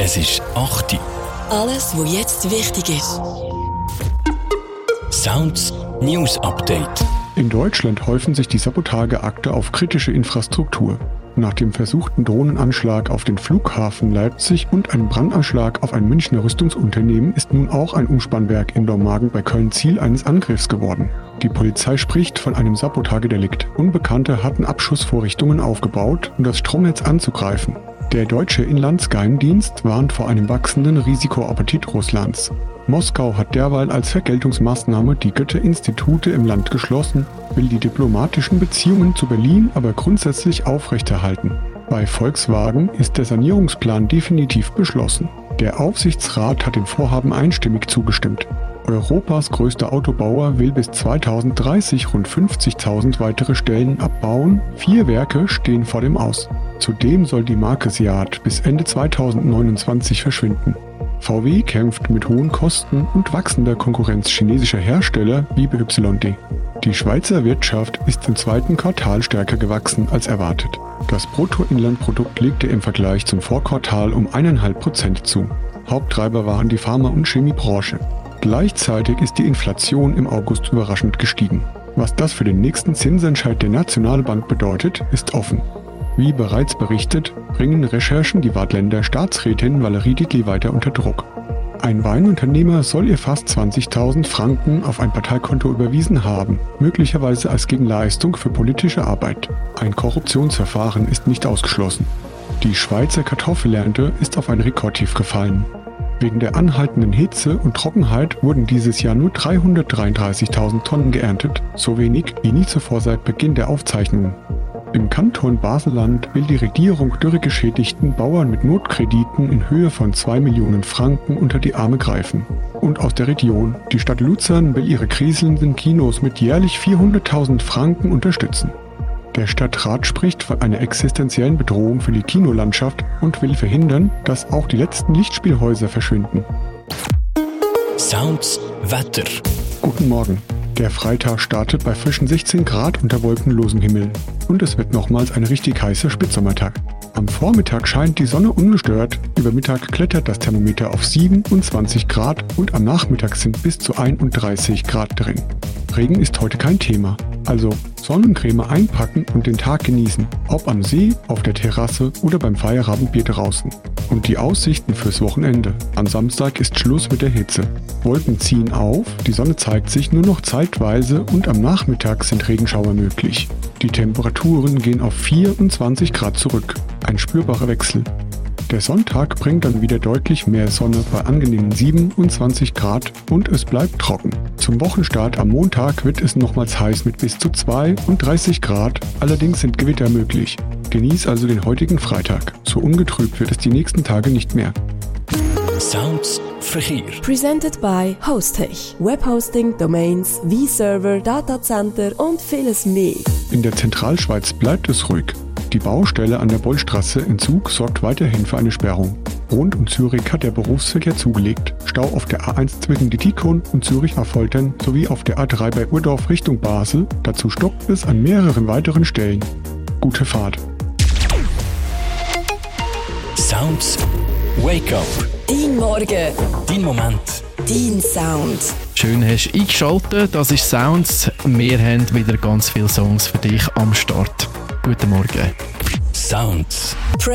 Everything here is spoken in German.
Es ist 8 Uhr. Alles, was jetzt wichtig ist. Sounds News Update. In Deutschland häufen sich die Sabotageakte auf kritische Infrastruktur. Nach dem versuchten Drohnenanschlag auf den Flughafen Leipzig und einem Brandanschlag auf ein Münchner Rüstungsunternehmen ist nun auch ein Umspannwerk in Dormagen bei Köln Ziel eines Angriffs geworden. Die Polizei spricht von einem Sabotagedelikt. Unbekannte hatten Abschussvorrichtungen aufgebaut, um das Stromnetz anzugreifen. Der deutsche Inlandsgeheimdienst warnt vor einem wachsenden Risikoappetit Russlands. Moskau hat derweil als Vergeltungsmaßnahme die Goethe-Institute im Land geschlossen, will die diplomatischen Beziehungen zu Berlin aber grundsätzlich aufrechterhalten. Bei Volkswagen ist der Sanierungsplan definitiv beschlossen. Der Aufsichtsrat hat dem Vorhaben einstimmig zugestimmt. Europas größter Autobauer will bis 2030 rund 50.000 weitere Stellen abbauen. 4 Werke stehen vor dem Aus. Zudem soll die Marke Seat bis Ende 2029 verschwinden. VW kämpft mit hohen Kosten und wachsender Konkurrenz chinesischer Hersteller wie BYD. Die Schweizer Wirtschaft ist im zweiten Quartal stärker gewachsen als erwartet. Das Bruttoinlandprodukt legte im Vergleich zum Vorquartal um 1,5% zu. Haupttreiber waren die Pharma- und Chemiebranche. Gleichzeitig ist die Inflation im August überraschend gestiegen. Was das für den nächsten Zinsentscheid der Nationalbank bedeutet, ist offen. Wie bereits berichtet, bringen Recherchen die Waadtländer Staatsrätin Valérie Dietl weiter unter Druck. Ein Weinunternehmer soll ihr fast 20.000 Franken auf ein Parteikonto überwiesen haben, möglicherweise als Gegenleistung für politische Arbeit. Ein Korruptionsverfahren ist nicht ausgeschlossen. Die Schweizer Kartoffelernte ist auf ein Rekordtief gefallen. Wegen der anhaltenden Hitze und Trockenheit wurden dieses Jahr nur 333.000 Tonnen geerntet, so wenig wie nie zuvor seit Beginn der Aufzeichnungen. Im Kanton Basel-Land will die Regierung dürregeschädigten Bauern mit Notkrediten in Höhe von 2 Millionen Franken unter die Arme greifen. Und aus der Region: Die Stadt Luzern will ihre kriselnden Kinos mit jährlich 400.000 Franken unterstützen. Der Stadtrat spricht von einer existenziellen Bedrohung für die Kinolandschaft und will verhindern, dass auch die letzten Lichtspielhäuser verschwinden. Sounds Wetter. Guten Morgen. Der Freitag startet bei frischen 16 Grad unter wolkenlosem Himmel. Und es wird nochmals ein richtig heißer Spätsommertag. Am Vormittag scheint die Sonne ungestört, über Mittag klettert das Thermometer auf 27 Grad und am Nachmittag sind bis zu 31 Grad drin. Regen ist heute kein Thema, also Sonnencreme einpacken und den Tag genießen, ob am See, auf der Terrasse oder beim Feierabendbier draußen. Und die Aussichten fürs Wochenende. Am Samstag ist Schluss mit der Hitze. Wolken ziehen auf, die Sonne zeigt sich nur noch zeitweise und am Nachmittag sind Regenschauer möglich. Die Temperaturen gehen auf 24 Grad zurück. Ein spürbarer Wechsel. Der Sonntag bringt dann wieder deutlich mehr Sonne bei angenehmen 27 Grad und es bleibt trocken. Zum Wochenstart am Montag wird es nochmals heiß mit bis zu 32 Grad, allerdings sind Gewitter möglich. Genieß also den heutigen Freitag. So ungetrübt wird es die nächsten Tage nicht mehr. Sounds Verkehr. Presented by Hostech. Webhosting, Domains, V-Server, Datacenter und vieles mehr. In der Zentralschweiz bleibt es ruhig. Die Baustelle an der Bollstraße in Zug sorgt weiterhin für eine Sperrung. Rund um Zürich hat der Berufsverkehr zugelegt. Stau auf der A1 zwischen Dietikon und Zürich-Affoltern sowie auf der A3 bei Urdorf Richtung Basel. Dazu stockt es an mehreren weiteren Stellen. Gute Fahrt. Sounds Wake Up. Dein Morgen. Dein Moment. Dein Sound. Schön hast du eingeschaltet, das ist Sounds. Wir haben wieder ganz viele Songs für dich am Start. Guten Morgen. Sounds.